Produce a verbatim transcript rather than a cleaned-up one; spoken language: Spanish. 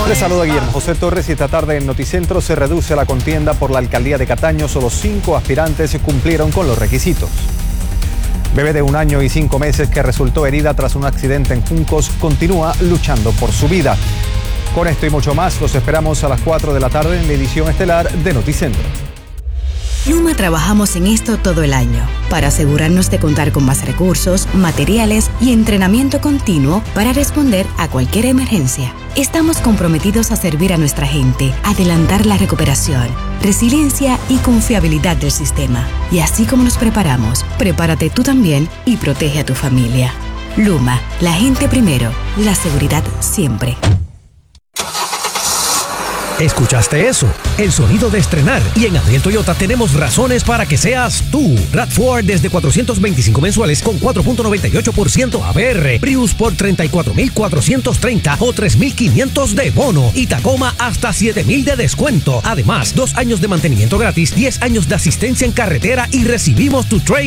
Les saluda Guillermo José Torres y esta tarde en Noticentro se reduce la contienda por la alcaldía de Cataño. Solo cinco aspirantes cumplieron con los requisitos. Bebé de un año y cinco meses que resultó herida tras un accidente en Juncos continúa luchando por su vida. Con esto y mucho más, los esperamos a las cuatro de la tarde en la edición estelar de Noticentro. Luma trabajamos en esto todo el año, para asegurarnos de contar con más recursos, materiales y entrenamiento continuo para responder a cualquier emergencia. Estamos comprometidos a servir a nuestra gente, adelantar la recuperación, resiliencia y confiabilidad del sistema. Y así como nos preparamos, prepárate tú también y protege a tu familia. Luma, la gente primero, la seguridad siempre. ¿Escuchaste eso? El sonido de estrenar. Y en Adriel Toyota tenemos razones para que seas tú. RAV cuatro desde cuatrocientos veinticinco mensuales con cuatro punto noventa y ocho por ciento A P R. Prius por treinta y cuatro mil cuatrocientos treinta o tres mil quinientos de bono. Y Tacoma hasta siete mil de descuento. Además, dos años de mantenimiento gratis, diez años de asistencia en carretera y recibimos tu trade